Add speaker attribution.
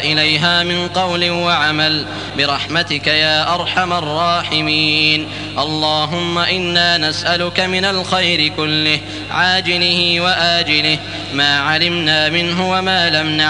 Speaker 1: إليها من قول وعمل برحمتك يا أرحم الراحمين. اللهم إنا نسألك من الخير كله عاجله وآجله ما علمنا منه وما لم نعلم